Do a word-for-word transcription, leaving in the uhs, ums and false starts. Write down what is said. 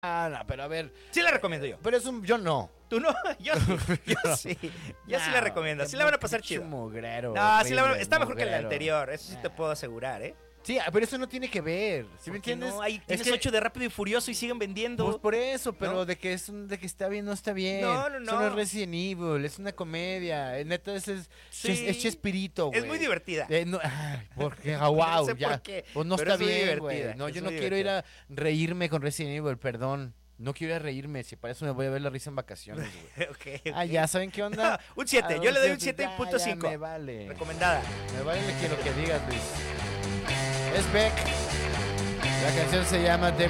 Ah, no, pero a ver. Sí la recomiendo yo. Pero es un. Yo no. ¿Tú no? Yo sí. Yo sí. Yo sí la recomiendo. Sí la van a pasar chido. Mugrero, No, sí la van a... Está mejor mugrero. que la anterior. Eso sí te puedo asegurar, ¿eh? Sí, pero eso no tiene que ver. ¿Sí me entiendes? No, hay, es tienes que, ocho de Rápido y Furioso y siguen vendiendo. Pues por eso, pero ¿no? de que es un, de que está bien, no está bien. No, no, no. Eso no es Resident Evil, es una comedia. Eh, Neta, es, es, Sí. es, es Chespirito, güey. Es muy divertida. Eh, no, ay, porque, ah, wow, No sé ya. por qué, Pues no pero está es muy bien, divertida, güey. No, es yo no muy quiero ir divertida. a reírme con Resident Evil, perdón. No quiero ir a reírme, si para eso me voy a ver la risa en vacaciones, güey. okay, okay. Ah, ya, ¿saben qué onda? Un siete, Ah, yo le doy un ya, siete ya, punto ya cinco. Me vale. Recomendada. Me vale que lo que digas, Luis. Es Beck. La canción se llama The